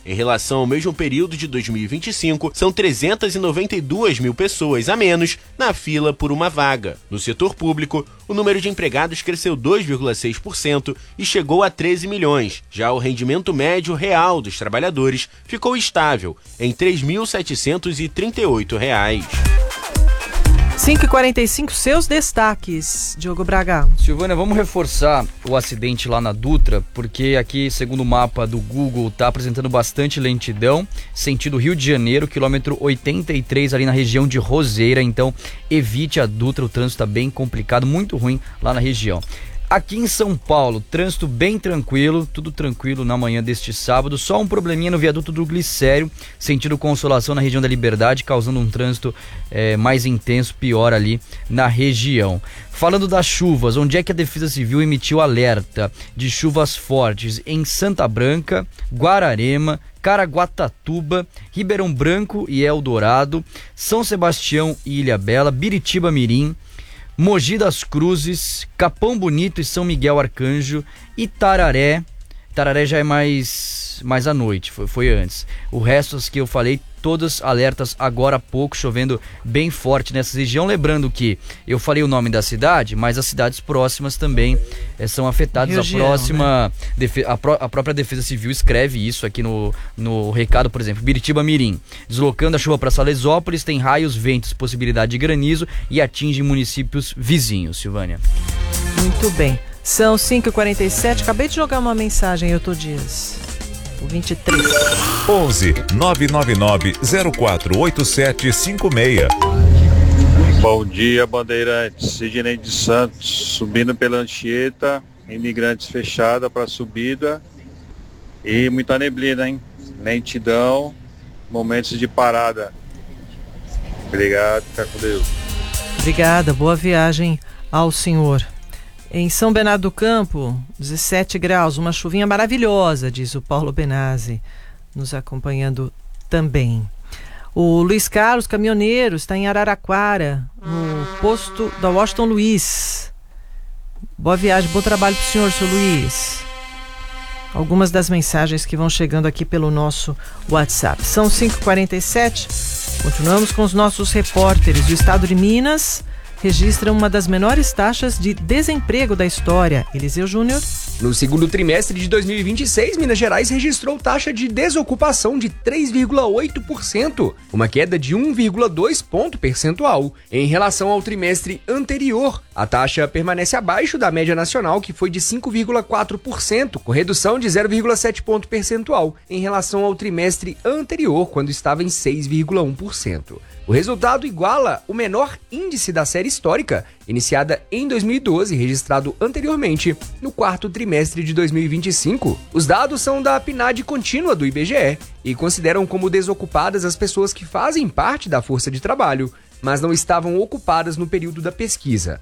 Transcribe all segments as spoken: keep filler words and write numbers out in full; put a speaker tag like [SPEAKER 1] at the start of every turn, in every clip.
[SPEAKER 1] Em relação ao mesmo período de dois mil e vinte e cinco, são trezentas e noventa e duas mil pessoas a menos na fila por uma vaga. No setor público, o número de empregados cresceu dois vírgula seis por cento e chegou a treze milhões. Já o rendimento médio real dos trabalhadores ficou estável em três mil setecentos e trinta e oito reais.
[SPEAKER 2] cinco e quarenta e cinco, seus destaques, Diogo Braga.
[SPEAKER 3] Silvânia, vamos reforçar o acidente lá na Dutra, porque aqui, segundo o mapa do Google, está apresentando bastante lentidão, sentido Rio de Janeiro, quilômetro oitenta e três, ali na região de Roseira, então evite a Dutra, o trânsito está bem complicado, muito ruim lá na região. Aqui em São Paulo, trânsito bem tranquilo, tudo tranquilo na manhã deste sábado, só um probleminha no viaduto do Glicério, sentido Consolação na região da Liberdade, causando um trânsito é, mais intenso, pior ali na região. Falando das chuvas, onde é que a Defesa Civil emitiu alerta de chuvas fortes? Em Santa Branca, Guararema, Caraguatatuba, Ribeirão Branco e Eldorado, São Sebastião e Ilhabela, Biritiba Mirim, Mogi das Cruzes, Capão Bonito e São Miguel Arcanjo, e Tararé. Tararé já é mais, mais à noite, foi, foi antes. O resto que eu falei, todas alertas agora há pouco, chovendo bem forte nessa região. Lembrando que eu falei o nome da cidade, mas as cidades próximas também é, são afetadas. Região, a próxima, né? defe, a, pró, a própria Defesa Civil escreve isso aqui no, no recado, por exemplo, Biritiba Mirim. Deslocando a chuva para Salesópolis, tem raios, ventos, possibilidade de granizo e atinge municípios vizinhos, Silvânia.
[SPEAKER 2] Muito bem. São cinco e quarenta e sete, acabei de jogar uma mensagem, eu tô Dias. O vinte e três.
[SPEAKER 4] onze, nove nove nove, zero quatro oito sete cinco seis.
[SPEAKER 5] Bom dia, Bandeirantes. Sidney de Santos, subindo pela Anchieta, Imigrantes fechada para subida e muita neblina, hein? Lentidão, momentos de parada. Obrigado, fica com Deus.
[SPEAKER 2] Obrigada, boa viagem ao senhor. Em São Bernardo do Campo, dezessete graus, uma chuvinha maravilhosa, diz o Paulo Benazzi, nos acompanhando também. O Luiz Carlos, caminhoneiro, está em Araraquara, no posto da Washington Luiz. Boa viagem, bom trabalho para o senhor, seu Luiz. Algumas das mensagens que vão chegando aqui pelo nosso WhatsApp. São cinco e quarenta e sete, continuamos com os nossos repórteres. O estado de Minas registra uma das menores taxas de desemprego da história. Eliseu Júnior.
[SPEAKER 6] No segundo trimestre de dois mil e vinte e seis, Minas Gerais registrou taxa de desocupação de três vírgula oito por cento, uma queda de um vírgula dois ponto percentual. Em relação ao trimestre anterior, a taxa permanece abaixo da média nacional, que foi de cinco vírgula quatro por cento, com redução de zero vírgula sete ponto percentual em relação ao trimestre anterior, quando estava em seis vírgula um por cento. O resultado iguala o menor índice da série histórica, iniciada em dois mil e doze, registrado anteriormente no quarto trimestre de dois mil e vinte e cinco. Os dados são da P N A D contínua do I B G E e consideram como desocupadas as pessoas que fazem parte da força de trabalho, mas não estavam ocupadas no período da pesquisa.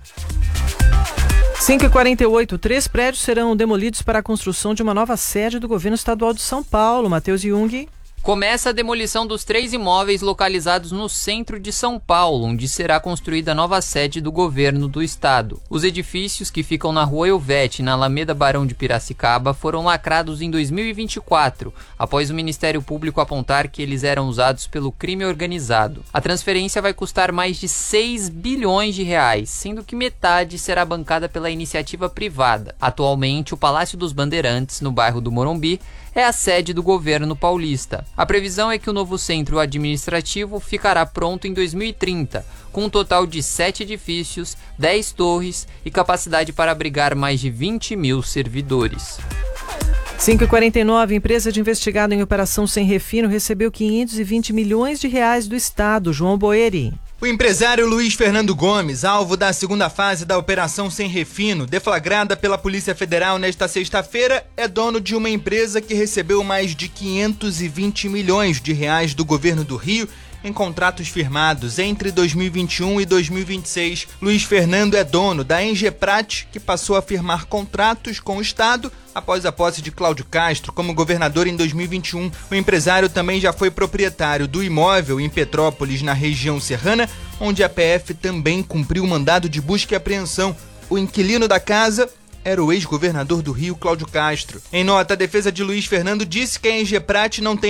[SPEAKER 2] cinco e quarenta e oito, três prédios serão demolidos para a construção de uma nova sede do governo estadual de São Paulo. Matheus Jung.
[SPEAKER 7] Começa a demolição dos três imóveis localizados no centro de São Paulo, onde será construída a nova sede do governo do estado. Os edifícios, que ficam na Rua Elvete, na Alameda Barão de Piracicaba, foram lacrados em dois mil e vinte e quatro, após o Ministério Público apontar que eles eram usados pelo crime organizado. A transferência vai custar mais de seis bilhões de reais, sendo que metade será bancada pela iniciativa privada. Atualmente, o Palácio dos Bandeirantes, no bairro do Morumbi, é a sede do governo paulista. A previsão é que o novo centro administrativo ficará pronto em dois mil e trinta, com um total de sete edifícios, dez torres e capacidade para abrigar mais de vinte mil servidores.
[SPEAKER 2] cinco e quarenta e nove, empresa de investigado em operação sem refino recebeu quinhentos e vinte milhões de reais do Estado. João Boeri.
[SPEAKER 8] O empresário Luiz Fernando Gomes, alvo da segunda fase da Operação Sem Refino, deflagrada pela Polícia Federal nesta sexta-feira, é dono de uma empresa que recebeu mais de quinhentos e vinte milhões de reais do governo do Rio em contratos firmados entre dois mil e vinte e um e dois mil e vinte e seis. Luiz Fernando é dono da Engeprat, que passou a firmar contratos com o Estado após a posse de Cláudio Castro como governador em dois mil e vinte e um. O empresário também já foi proprietário do imóvel em Petrópolis, na região serrana, onde a P F também cumpriu mandado de busca e apreensão. O inquilino da casa era o ex-governador do Rio, Cláudio Castro. Em nota, a defesa de Luiz Fernando disse que a Engeprat não tem